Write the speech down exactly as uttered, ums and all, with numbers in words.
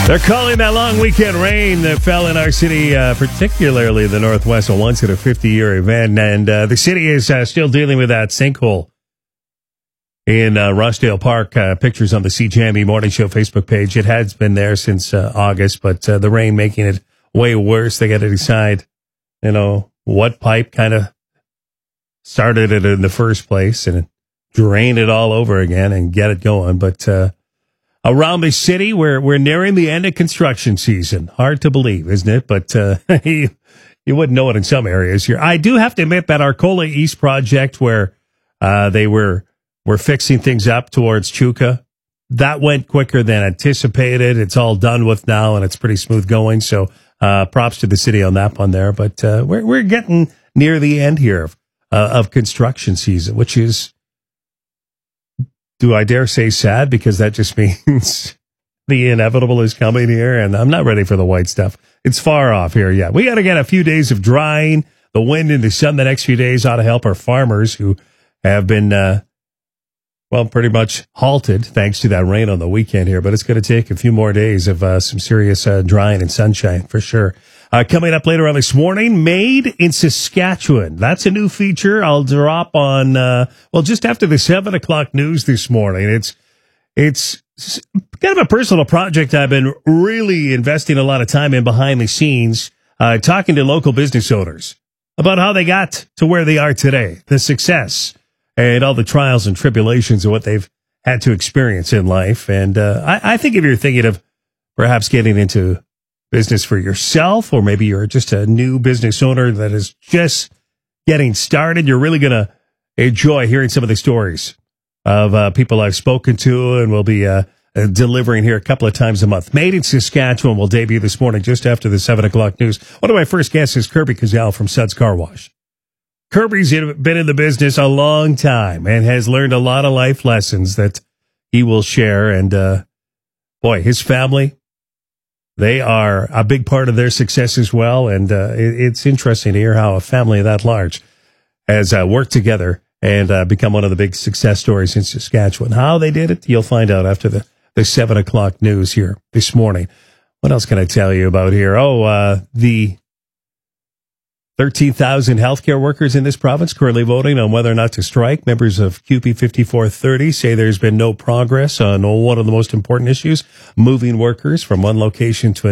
They're calling that long weekend rain that fell in our city, uh, particularly the Northwest, a once-in-a-fifty-year event. And uh, the city is uh, still dealing with that sinkhole in uh, Rossdale Park. Uh, pictures on the C J M E Morning Show Facebook page. It has been there since uh, August, but uh, the rain making it way worse. They got to decide, you know, what pipe kind of started it in the first place and drain it all over again and get it going. But uh, around the city, we're, we're nearing the end of construction season. Hard to believe, isn't it? But uh, you, you wouldn't know it in some areas here. I do have to admit that Arcola East project, where uh, they were were fixing things up towards Chuka, that went quicker than anticipated. It's all done with now, and it's pretty smooth going. So uh, props to the city on that one there. But uh, we're we're getting near the end here of, uh, of construction season, which is, do I dare say, sad, because that just means the inevitable is coming here, and I'm not ready for the white stuff. It's far off here yet. We got to get a few days of drying. The wind and the sun the next few days ought to help our farmers who have been, uh, well, pretty much halted thanks to that rain on the weekend here. But it's going to take a few more days of uh, some serious uh, drying and sunshine for sure. Uh, coming up later on this morning, Made in Saskatchewan. That's a new feature I'll drop on, uh, well, just after the seven o'clock news this morning. It's, it's kind of a personal project I've been really investing a lot of time in behind the scenes, uh, talking to local business owners about how they got to where they are today, the success and all the trials and tribulations of what they've had to experience in life. And uh, I, I think if you're thinking of perhaps getting into business for yourself, or maybe you're just a new business owner that is just getting started, you're really going to enjoy hearing some of the stories of uh, people I've spoken to and will be uh, uh, delivering here a couple of times a month. Made in Saskatchewan will debut this morning just after the seven o'clock news. One of my first guests is Kirby Kazal from Suds Car Wash. Kirby's been in the business a long time and has learned a lot of life lessons that he will share. And uh, boy, his family, they are a big part of their success as well. And uh, it, it's interesting to hear how a family that large has uh, worked together and uh, become one of the big success stories in Saskatchewan. How they did it, you'll find out after the, the seven o'clock news here this morning. What else can I tell you about here? Oh, uh, the thirteen thousand healthcare workers in this province currently voting on whether or not to strike. Members of Q P fifty-four thirty say there's been no progress on one of the most important issues, moving workers from one location to another.